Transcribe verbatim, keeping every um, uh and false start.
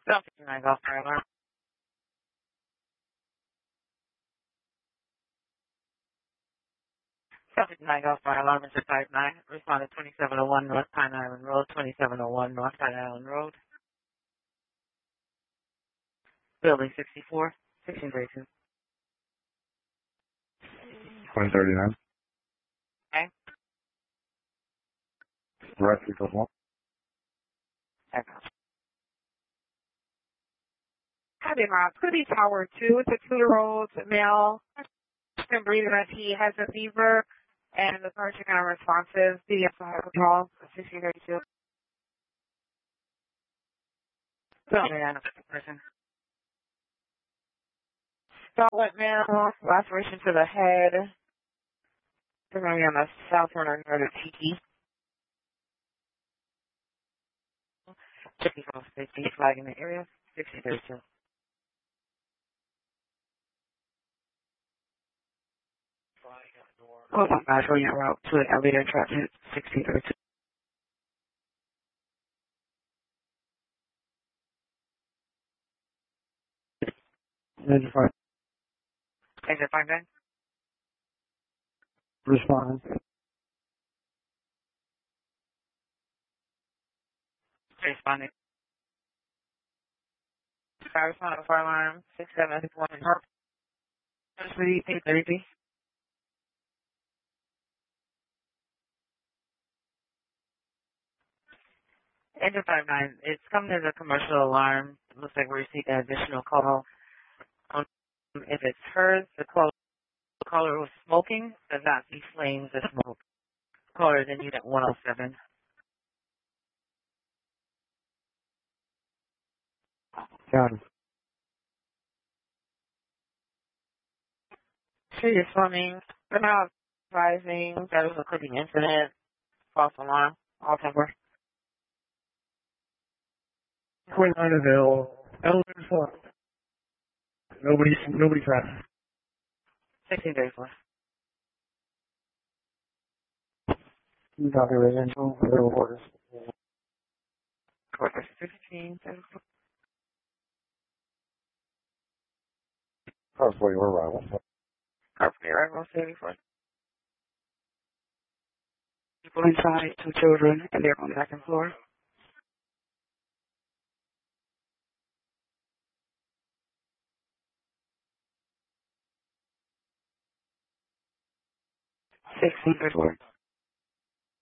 South fifty-nine Golf Fire Alarm. South fifty-nine Golf Fire Alarm is a type nine. Responded twenty-seven oh one North Pine Island Road, twenty-seven oh one North Pine Island Road. Building sixty-four, sixteen thirty-two. twenty thirty-nine. Okay. Right, three plus one. Echo. Hi there, Mom. Could be Tower two. It's a two-year-old male. Been breathing as he has a fever, and the cardiac are unresponsive. B D S alcohol, sixteen thirty-two. Building nine person. Scarlet male, laceration to the head. They're going to be on the southwestern part of T T. fifty-four safety flag in the area, sixteen thirty-two. Hold on, guys. Going en route to the elevator traffic, sixteen thirty-two. ninety-five. Exit five nine. Respond. Responding. Fire respond fire alarm, six seven six one in Harp. Three eight thirty-three. Engine five nine. It's coming as a commercial alarm. It looks like we received an additional call. Um, if it's heard, the call, the caller was smoking, does not see flames of smoke. Caller is in unit one oh seven. Got it. Serious swimming. They're now advising that it was a cooking incident. False alarm. All temper. twenty-nine available. Elevator slot. Nobody, nobody trapped. sixteen thirty-four. Copy residential. Available orders. Quarter fifteen thirty-four. Car for your arrival. Car for your arrival, seventy-four. People inside, two children, and they're on the second floor. sixteen thirty-four.